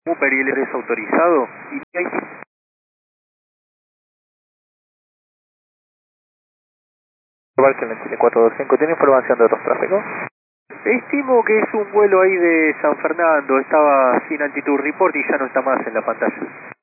Uber y él es autorizado. Y hay Barcelona 7425, ¿tiene información de otros tráficos? Estimo que es un vuelo ahí de San Fernando, estaba sin altitud report y ya no está más en la pantalla.